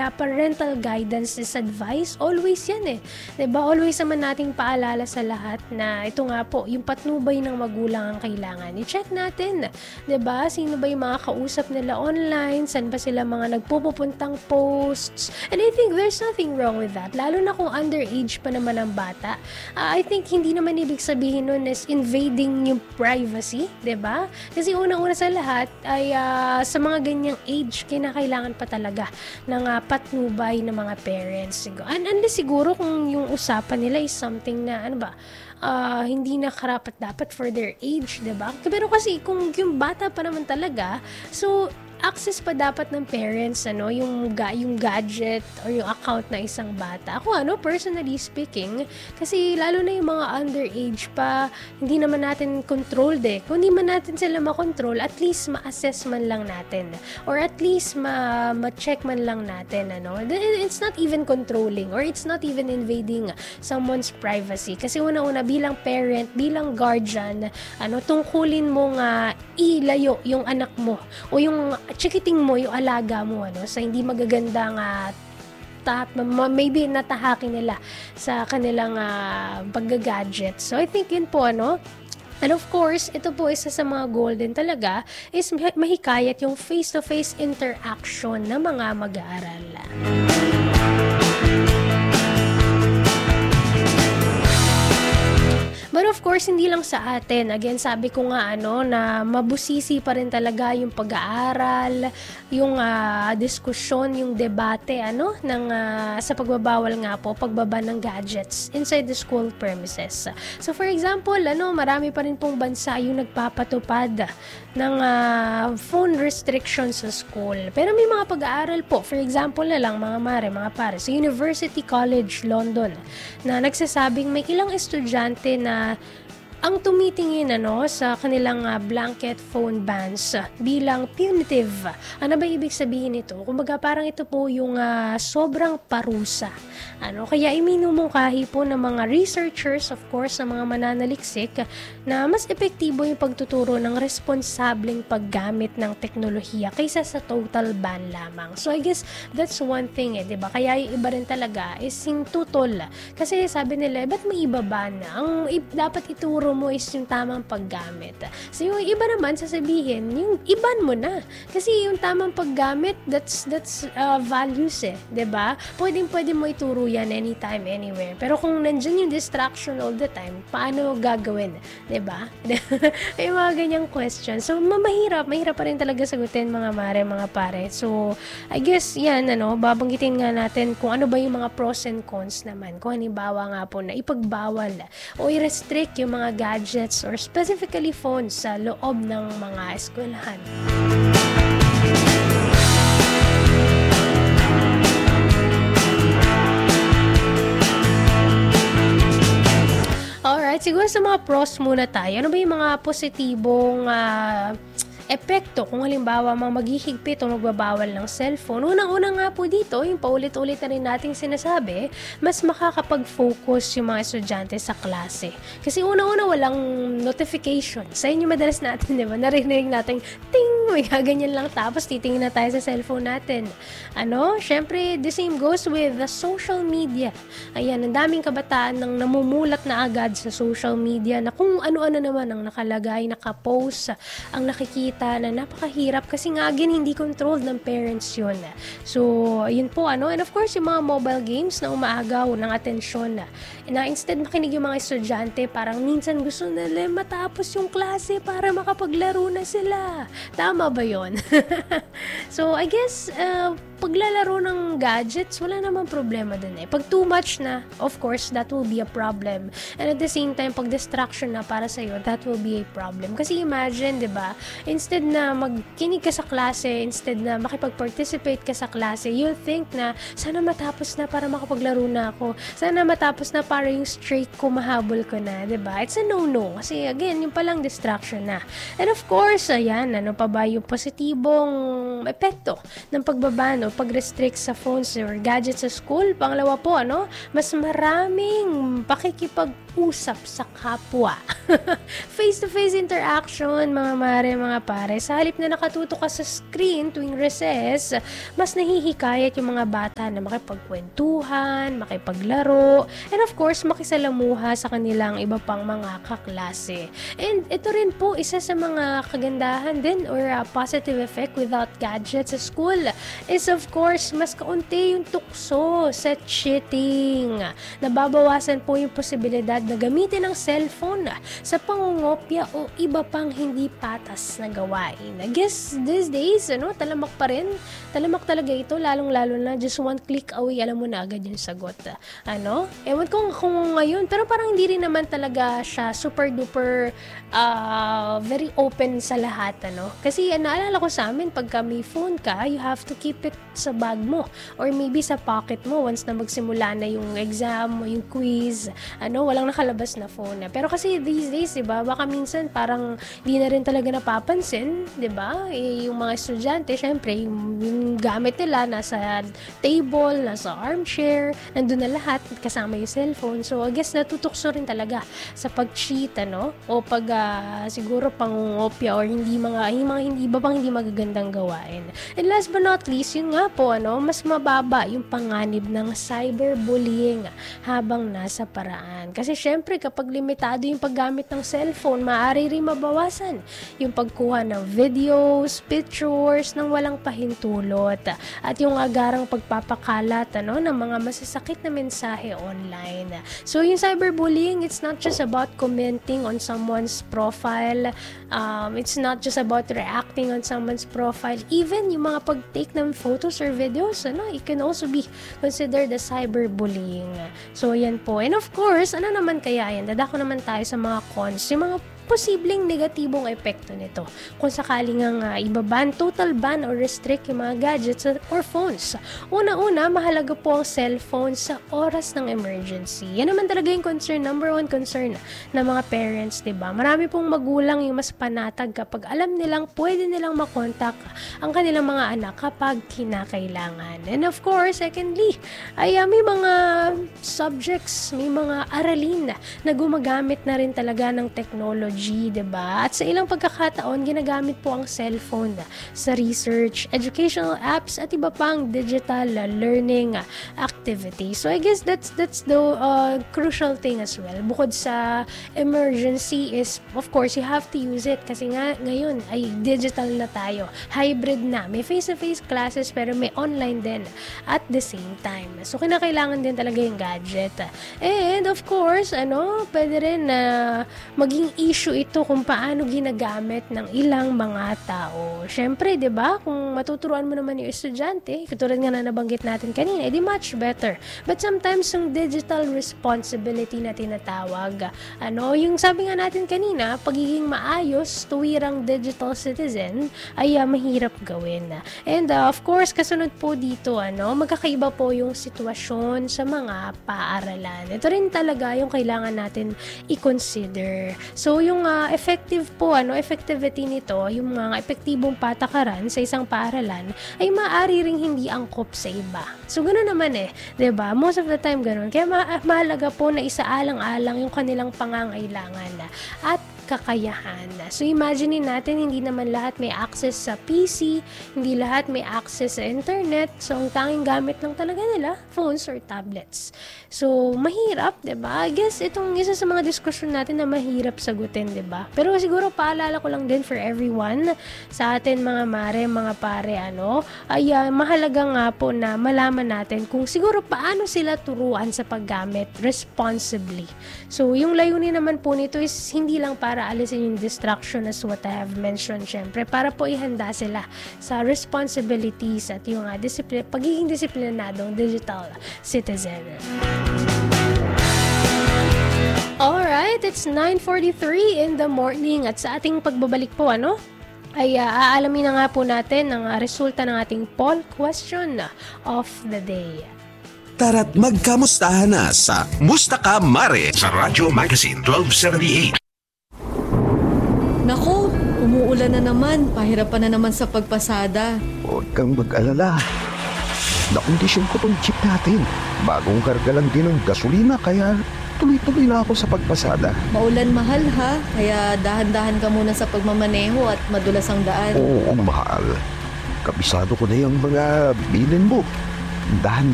Kaya parental guidance is advice, always yan eh. Diba? Always naman nating paalala sa lahat na ito nga po, yung patnubay ng magulang ang kailangan. I-check natin, diba? Sino ba yung mga kausap nila online? Saan ba sila mga nagpupuntang posts? And I think there's nothing wrong with that. Lalo na kung underage pa naman ang bata. I think hindi naman ibig sabihin nun is invading yung privacy, diba? Kasi unang-una sa lahat ay sa mga ganyang age, kinakailangan pa talaga ng patnubay ng mga parents. Unless siguro kung yung usapan nila is something na, hindi na karapat-dapat for their age, diba? Pero kasi kung yung bata pa naman talaga, so access pa dapat ng parents yung gadget or yung account na isang bata. Ako personally speaking, kasi lalo na yung mga underage pa, hindi naman natin controlled Kung hindi man natin sila makontrol, at least ma-assess man lang natin or at least ma-check man lang natin It's not even controlling or it's not even invading someone's privacy. Kasi una-una bilang parent, bilang guardian, tungkulin mo nga ilayo yung anak mo o yung chikiting mo, yung alaga mo sa hindi magagandang maybe natahakin nila sa kanilang paggagadget. So I think yun po and of course, ito po isa sa mga golden talaga is mahikayat yung face-to-face interaction ng mga mag-aaral. But of course, hindi lang sa atin. Again, sabi ko nga na mabusisi pa rin talaga yung pag-aaral, yung diskusyon, yung debate sa pagbabawal nga po, pagbaba ng gadgets inside the school premises. So for example, marami pa rin pong bansa yung nagpapatupad ng phone restrictions sa school. Pero may mga pag-aaral po, for example na lang mga pare, sa University College London na nagsasabing may ilang estudyante na ang tumitingin sa kanilang blanket phone bans bilang punitive. Ano ba ibig sabihin nito? Kumbaga parang ito po yung sobrang parusa. Kaya iminumungkahi po ng mga researchers, of course, ng mga mananaliksik, na mas epektibo yung pagtuturo ng responsableng paggamit ng teknolohiya kaysa sa total ban lamang. So I guess that's one thing diba? Kaya yung iba rin talaga is yung tutol. Kasi sabi nila, ba't may iba ban? Ang dapat ituro mo is yung tamang paggamit. So yung iba naman sasabihin, yung iban mo na. Kasi yung tamang paggamit, that's values diba? Pwede mo ituro yan anytime, anywhere. Pero kung nandyan yung distraction all the time, paano gagawin? Diba? May mga ganyang question. So mahirap pa rin talaga sagutin mga pare. So I guess yan, babanggitin nga natin kung ano ba yung mga pros and cons naman. Kung halimbawa nga po na ipagbawal o i-restrict yung mga gadgets or specifically phones sa loob ng mga eskwelahan. Alright, siguro sa mga pros muna tayo. Ano ba yung mga positibong epekto kung halimbawa maghihigpit o magbabawal ng cellphone? Unang-una nga po dito, yung paulit-ulit na rin nating sinasabi, mas makakapag-focus yung mga estudyante sa klase. Kasi unang-una walang notification. Sa inyo madalas natin, diba? Narinig natin, ting! May kaganyan lang tapos titingin na tayo sa cellphone natin. Syempre, the same goes with the social media. Ayan, ang daming kabataan nang namumulat na agad sa social media na kung ano-ano naman ang nakalagay, nakapost, ang nakikita na napakahirap kasi nga again hindi controlled ng parents yun. So, yun po and of course yung mga mobile games na umaagaw ng atensyon na instead makinig yung mga estudyante, parang minsan gusto nila matapos yung klase para makapaglaro na sila. Tama ba yun? So, I guess paglalaro ng gadgets, wala namang problema dun Pag too much na, of course, that will be a problem. And at the same time, pag distraction na para sa'yo, that will be a problem. Kasi imagine, di ba, instead na magkinig ka sa klase, instead na makipag-participate ka sa klase, you'll think na, sana matapos na para makapaglaro na ako. Sana matapos na para yung streak ko, mahabol ko na, di ba? It's a no-no. Kasi again, yung palang distraction na. And of course, ayan, ano pa ba yung positibong epekto ng pagbaba o pag-restrict sa phones or gadgets sa school. Pangalawa po, mas maraming pakikipag-usap sa kapwa. Face-to-face interaction, mga mare, mga pare. Sa halip na nakatutok ka sa screen tuwing recess, mas nahihikayat yung mga bata na makipagkwentuhan, makipaglaro, and of course, makisalamuha sa kanilang iba pang mga kaklase. And ito rin po, isa sa mga kagandahan din or positive effect without gadgets sa school is of course, mas kaunti yung tukso sa cheating. Nababawasan po yung posibilidad na gamitin ang cellphone sa pangungopya o iba pang hindi patas na gawain. I guess these days, talamak pa rin. Talamak talaga ito, lalong-lalo na just one click away, alam mo na agad yung sagot. Ewan ko kung ngayon, pero parang hindi rin naman talaga siya super duper very open sa lahat, Kasi naalala ko sa amin, pagka may phone ka, you have to keep it sa bag mo or maybe sa pocket mo once na magsimula na yung exam o yung quiz, walang nakalabas na phone. Pero kasi these days, diba, baka minsan parang di na rin talaga napapansin, diba? Yung mga estudyante, syempre, yung gamit nila nasa table, nasa armchair, nandun na lahat, kasama yung cellphone. So, I guess natutukso rin talaga sa pag-cheat, o pag siguro pangungopya or hindi magagandang gawain. And last but not least, yun nga po, mas mababa yung panganib ng cyberbullying habang nasa paraan. Kasi syempre, kapag limitado yung paggamit ng cellphone, maaari rin mabawasan yung pagkuha ng videos, pictures, ng walang pahintulot. At yung agarang pagpapakalat, ng mga masasakit na mensahe online. So, yung cyberbullying, it's not just about commenting on someone's profile. It's not just about reacting on someone's profile. Even yung mga pag-take ng photos or videos, it can also be considered as cyberbullying. So, yan po. And of course, ano naman kaya yan? Dadako naman tayo sa mga cons. Yung mga posibleng negatibong epekto nito kung sakaling ibaban, total ban or restrict yung mga gadgets or phones. Una-una, mahalaga po ang cellphone sa oras ng emergency. Yan naman talaga yung number one concern ng mga parents, diba? Marami pong magulang yung mas panatag kapag alam nilang pwede nilang makontak ang kanilang mga anak kapag kinakailangan. And of course, secondly, ay may mga subjects, may mga aralin na gumagamit na rin talaga ng technology, diba? At sa ilang pagkakataon, ginagamit po ang cellphone sa research, educational apps, at iba pang digital learning activity. So, I guess that's the crucial thing as well. Bukod sa emergency is, of course, you have to use it kasi nga ngayon ay digital na tayo. Hybrid na. May face-to-face classes pero may online din at the same time. So, kinakailangan din talaga yung gadget. And, of course, pwede rin na maging issue ito kung paano ginagamit ng ilang mga tao. Syempre, 'di ba? Kung matuturuan mo naman yung estudyante, katulad nga na nabanggit natin kanina, edi much better. But sometimes yung digital responsibility na tinatawag, yung sabi nga natin kanina, pagiging maayos, tuwirang digital citizen ay mahirap gawin. And of course, kasunod po dito, magkakaiba po yung sitwasyon sa mga paaralan. Ito rin talaga yung kailangan natin i-consider. So, yung effectivity nito, yung mga epektibong patakaran sa isang paaralan ay maaari ring hindi angkop sa iba. So, gano'n naman 'di ba? Most of the time gano'n. Kaya mahalaga po na isaalang-alang yung kanilang pangangailangan at kakayahan. So, imagine natin, hindi naman lahat may access sa PC, hindi lahat may access sa internet. So, ang tanging gamit lang talaga nila, phones or tablets. So, mahirap, 'di ba? I guess itong isa sa mga diskusyon natin na mahirap sagutin, 'di ba? Pero siguro paalala ko lang din for everyone, sa atin mga mare, mga pare, ay mahalaga nga po na malaman natin kung siguro paano sila turuan sa paggamit responsibly. So, yung layunin naman po nito is hindi lang para alisin yung distraction as what I have mentioned, syempre, para po ihanda sila sa responsibilities at yung pagiging disiplinadong digital citizen. Alright, it's 9:43 in the morning at sa ating pagbabalik po, ay aalamin na nga po natin ang resulta ng ating poll question of the day. Tara't magkamustahan na sa Musta Ka Mare sa Radyo Magazine 1278. Naku, umuulan na naman. Pahirapan na naman sa pagpasada. Huwag kang mag-alala. nakondisyon ko tong jeep natin. Bagong karga lang din ng gasolina kaya tuloy-tuloy na ako sa pagpasada. Maulan mahal ha, kaya dahan-dahan ka muna sa pagmamaneho at madulas ang daan. Oo, mahal. Kabisado ko na yung mga bilin mo. Dahan